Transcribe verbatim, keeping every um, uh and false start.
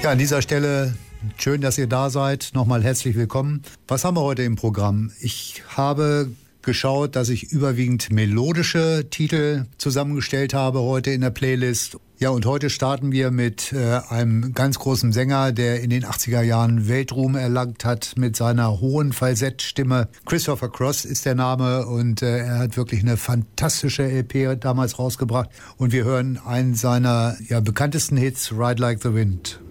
Ja, an dieser Stelle schön, dass ihr da seid. Nochmal herzlich willkommen. Was haben wir heute im Programm? Ich habe geschaut, dass ich überwiegend melodische Titel zusammengestellt habe heute in der Playlist. Ja, und heute starten wir mit äh, einem ganz großen Sänger, der in den achtziger Jahren Weltruhm erlangt hat mit seiner hohen Falsettstimme. Christopher Cross ist der Name und äh, er hat wirklich eine fantastische L P damals rausgebracht. Und wir hören einen seiner ja, bekanntesten Hits, Ride Like the Wind.